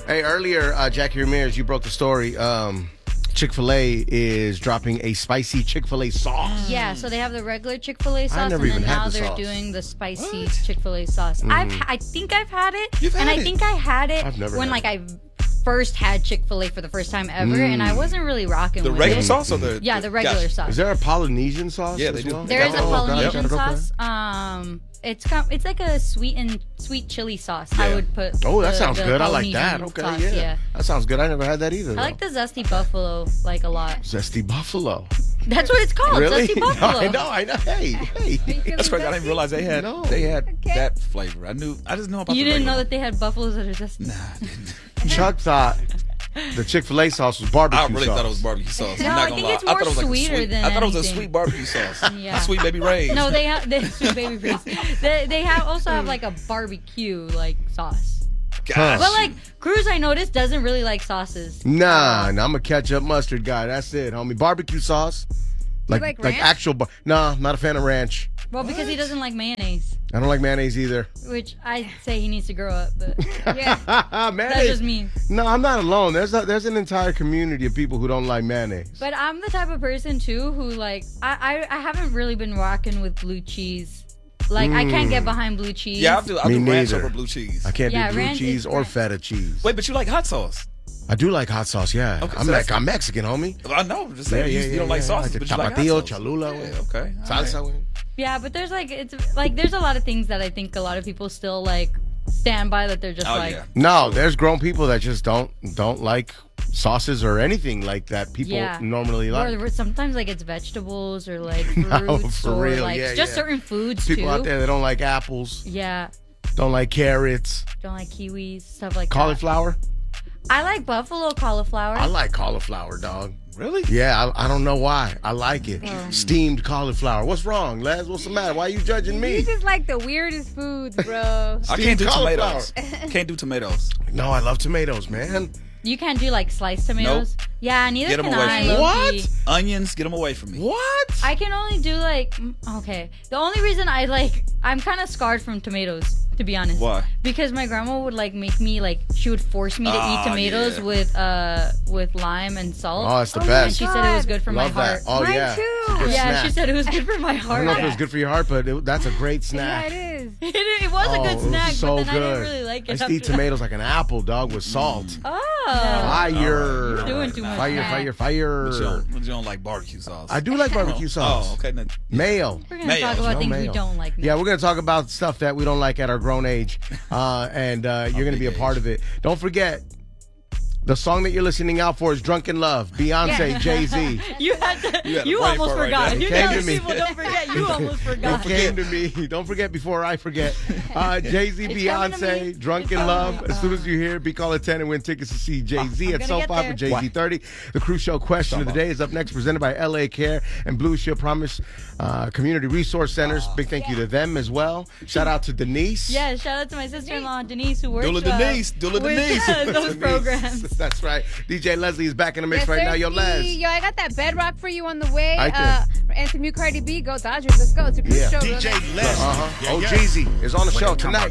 Hey, earlier, Jackie Ramirez, you broke the story. Chick-fil-A is dropping a spicy Chick-fil-A sauce. Yeah, so they have the regular Chick-fil-A sauce, never and even then had now the they're sauce. doing the spicy Chick-fil-A sauce. I think I've had it, You've and had I it? think I had it I've never when had I first had Chick-fil-A for the first time ever, and I wasn't really rocking The with regular it. sauce or the Yeah, the regular sauce. Is there a Polynesian sauce? Yeah, as they do. well? There is a Oh, God, Polynesian okay. sauce. It's like a sweet chili sauce. I Yeah. would put. Oh, that the- sounds the good. I like that. Polynesian Okay, sauce, yeah. That sounds good. I never had that either. I though. like the zesty buffalo like a lot. Zesty Buffalo. That's what it's called. Really? Zesty buffalo. I know. Hey. That's crazy. I didn't realize they had No. that flavor. I just know about You the didn't know regular. that they had buffaloes that are zesty. Nah, I didn't. Chuck thought the Chick-fil-A sauce was barbecue I really sauce. thought it was barbecue sauce. No, I'm not I gonna think lie. it's I thought more it was like a sweeter sweet. than I thought it was a anything. sweet barbecue sauce. Yeah. Sweet Baby Ray's. No, they have sweet baby freeze. They also have like a barbecue like sauce. Gosh. But like Cruz, I noticed doesn't really like sauces. Nah, I'm a ketchup mustard guy. That's it, homie. Barbecue sauce. like ranch? actual. Nah, not a fan of ranch. Well, because he doesn't like mayonnaise, I don't like mayonnaise either. which I say he needs to grow up. But Yeah. that's Mayonnaise. just me. No, I'm not alone. There's an entire community of people who don't like mayonnaise. But I'm the type of person too who like I haven't really been rocking with blue cheese. Like I can't get behind blue cheese. Yeah, I do Me ranch neither. over blue cheese. I can't Yeah, do blue ranch cheese is or ranch. feta cheese. Wait, but you like hot sauce? I do like hot sauce. Yeah, Okay, I'm so that's- I'm Mexican, homie. I know. I'm just saying you don't like sauces, Like but the you like hot tapatio, sauce. cholula, Yeah, okay. All salsa. right. Yeah, but there's there's a lot of things that I think a lot of people still like stand by that they're just Oh, like yeah. No, there's grown people that just don't like sauces or anything like that. People Yeah. normally like. or sometimes like it's vegetables or like No, fruits for or real, like yeah, just yeah. certain foods People too. out there that don't like apples, Yeah, don't like carrots, don't like kiwis, stuff like cauliflower. that. I like buffalo cauliflower. I like cauliflower, dog. Really? Yeah, I don't know why. I like it. Oh. Steamed cauliflower. What's wrong, Les? What's the matter? Why are you judging You me? just like the weirdest foods, bro. I can't do cauliflower. tomatoes. Can't do tomatoes. No, I love tomatoes, man. You can't do like sliced tomatoes. Yeah, neither Get 'em can away I. from me. low-key. What? Onions, get them away from me. What? I can only do like okay. The only reason I'm kind of scarred from tomatoes, to be honest. Why? Because my grandma would like make me she would force me to eat Oh, tomatoes yeah. with lime and salt. Oh, it's the And best. she said it was good for Love my that. heart. Oh, Mine yeah. too. It's a good Yeah, snack. she said it was good for my I heart. don't know if it was good for your heart, but that's a great Yeah, snack. it is. it was a good Oh, snack, so but then good. I didn't really like it. I used to eat after that. tomatoes like an apple, dog, with salt. Oh. Fire. You're doing too much Fire, snack. fire, fire. But you don't like barbecue sauce. I do like barbecue sauce. Oh, okay. Then, Mayo. We're gonna Mayo. talk about No things we mayo. don't like. Yeah, we're going to talk about stuff that we don't like at our grown age. And you're going to be a part of it. Don't forget, the song that you're listening out for is Drunken Love, Beyonce, Yeah. Jay-Z. You had to. You had a You brain almost fart right forgot. there. If you're Came to telling me. people don't forget, you almost It forgot. came to me. Don't forget before I forget. Jay-Z, It's coming to me. Beyonce, Drunken Love. As soon as you hear, be call at 10 and win tickets to see Jay-Z at gonna SoFi get for there. Jay-Z 30. The Cruise Show question of the day is up next, presented by LA Care and Blue Shield Promise Community Resource Centers. Big thank you to them as well. Shout out to Denise. Yeah, shout out to my sister-in-law Denise who works Dula Denise. Dula with Denise. those programs. That's right. DJ Leslie is back in the mix Yes, right now. sir. Yo, Les. Yo, I got that bedrock for you on the way. I can. Anthem, Cardi B, go Dodgers. Let's go. It's a cruise Yeah. show. DJ Les. Oh, Jeezy is on the show tonight.